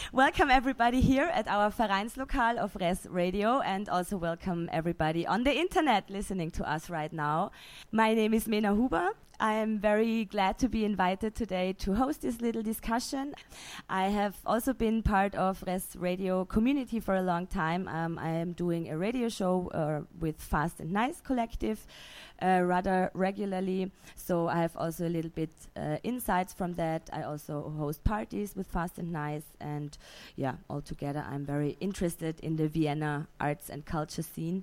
Welcome everybody here at our Vereinslokal of Res Radio, and also welcome everybody on the internet listening to us right now. My name is Mena Huber. I am very glad to be invited today to host this little discussion. I have also been part of Res Radio community for a long time. I am doing a radio show with Fast and Nice Collective rather regularly, so I have also a little bit insights from that. I also host parties with Fast and Nice, and yeah, altogether I'm very interested in the Vienna arts and culture scene.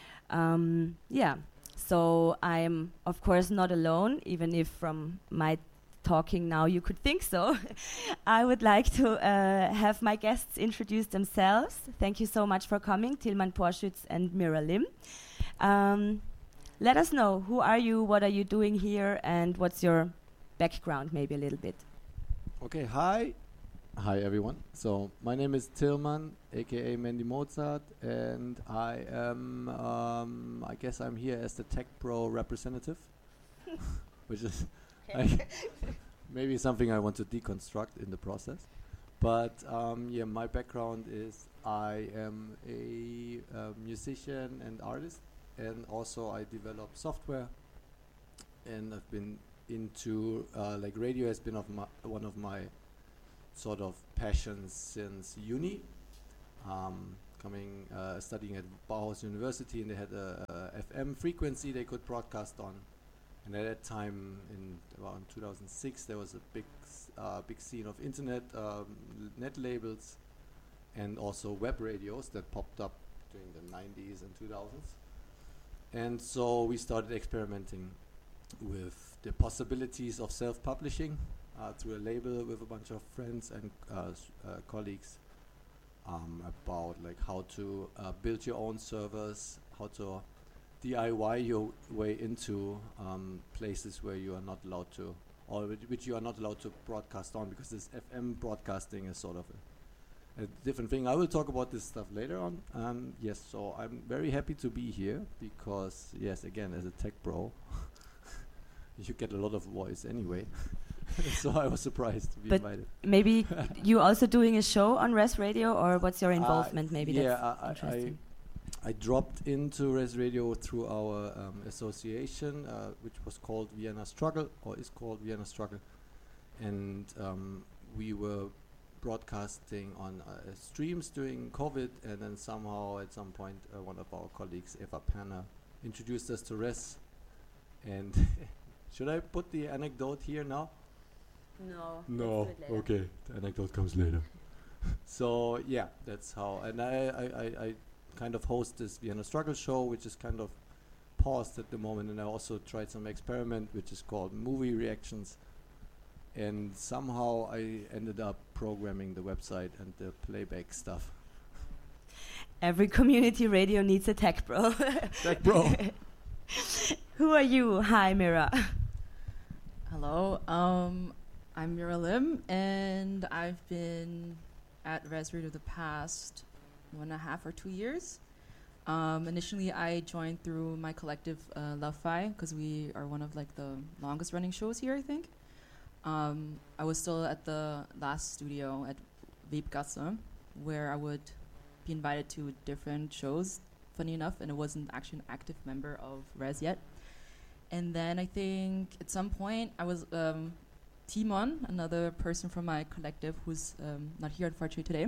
So I'm, of course, not alone, even if from my talking now you could think so. I would like to have my guests introduce themselves. Thank you so much for coming, Tilman Porschütz and Mira Lim. Let us know, who are you, what are you doing here, and what's your background, maybe a little bit. Okay, hi. Hi, everyone. So, my name is Tilman, aka Mandy Mozart, and I am, I guess I'm here as the Tech Pro representative, which is maybe something I want to deconstruct in the process. But, yeah, my background is I am a musician and artist, and also I develop software, and I've been into, like radio has been one of my sort of passions since uni. Studying at Bauhaus University, and they had a FM frequency they could broadcast on. And at that time, in around 2006, there was a big scene of internet, net labels, and also web radios that popped up during the 90s and 2000s. And so we started experimenting with the possibilities of self-publishing through a label with a bunch of friends and colleagues about like how to build your own servers, how to DIY your way into places where you are not allowed to, or which you are not allowed to broadcast on, because this FM broadcasting is sort of a different thing. I will talk about this stuff later on. Yes, so I'm very happy to be here because, yes, again, as a tech bro, you get a lot of voice anyway. So I was surprised to be invited. Maybe you also doing a show on Res Radio, or what's your involvement? Maybe that's interesting. I dropped into Res Radio through our association, which was called Vienna Struggle, or is called Vienna Struggle, and we were broadcasting on streams during COVID, and then somehow at some point one of our colleagues, Eva Perner, introduced us to Res. And should I put the anecdote here now? No. Okay, the anecdote comes later. So yeah, that's how. And I kind of host this Vienna Struggle show, which is kind of paused at the moment. And I also tried some experiment, which is called Movie Reactions. And somehow I ended up programming the website and the playback stuff. Every community radio needs a tech bro. Tech bro. Who are you? Hi, Mira. Hello. I'm Mira Lim, and I've been at Res Radio the past 1.5 or 2 years. Initially, I joined through my collective Love-Fi, because we are one of like the longest running shows here, I think. I was still at the last studio at Webgasse, where I would be invited to different shows, funny enough, and I wasn't actually an active member of Res yet. And then I think at some point I was Timon, another person from my collective who's not here unfortunately today,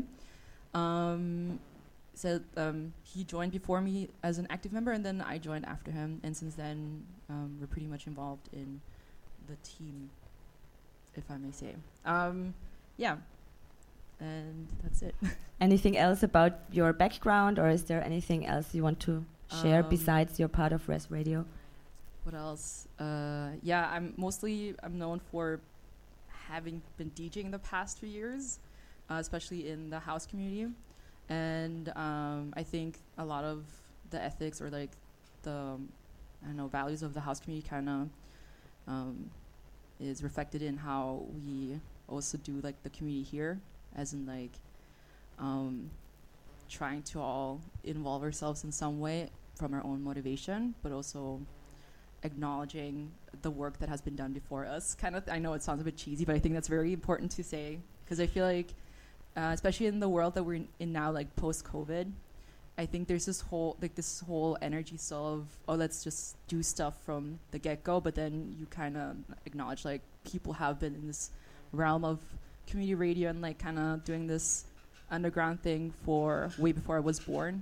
said he joined before me as an active member, and then I joined after him, and since then we're pretty much involved in the team, if I may say. Yeah, and that's it. Anything else about your background, or is there anything else you want to share besides your part of Res Radio? What else? Yeah, I'm known for having been DJing the past few years, especially in the house community. And I think a lot of the ethics, or like the, values of the house community kind of is reflected in how we also do like the community here, as in like trying to all involve ourselves in some way from our own motivation, but also acknowledging the work that has been done before us. Kind of, I know it sounds a bit cheesy, but I think that's very important to say, because I feel like especially in the world that we're in now, like post-COVID. I think there's this whole energy still of, oh, let's just do stuff from the get-go, but then you kind of acknowledge like people have been in this realm of community radio and like kind of doing this underground thing for way before I was born.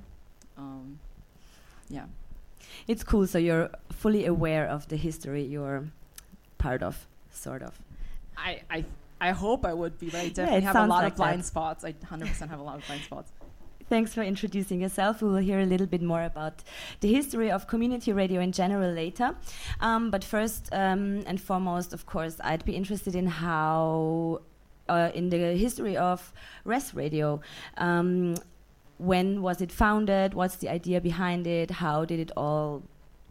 Yeah. It's cool. So you're fully aware of the history you're part of, sort of. I hope I would be, but I definitely have a lot of blind spots. I 100% have a lot of blind spots. Thanks for introducing yourself. We will hear a little bit more about the history of community radio in general later. But first and foremost, of course, I'd be interested in how, in the history of Res Radio, when was it founded? What's the idea behind it? How did it all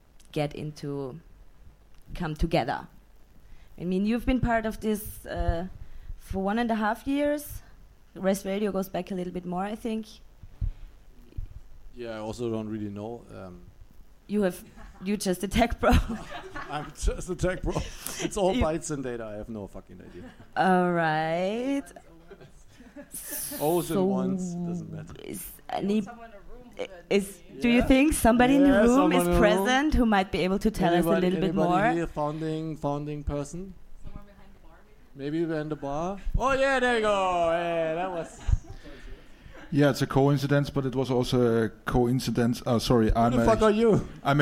come together? I mean, you've been part of this for 1.5 years. Res Radio goes back a little bit more, I think. Yeah, I also don't really know. You're just a tech bro. I'm just a tech bro. It's all bytes and data. I have no fucking idea. All right. O's and ones, doesn't matter. Do you think somebody in the room is in the present who might be able to tell us a little bit more? Here, founding person? Somewhere behind the bar, maybe behind the bar? Oh yeah, there you go. Yeah, that was... Yeah, it's a coincidence, but it was also a coincidence. Oh, sorry. Who the fuck are you? I'm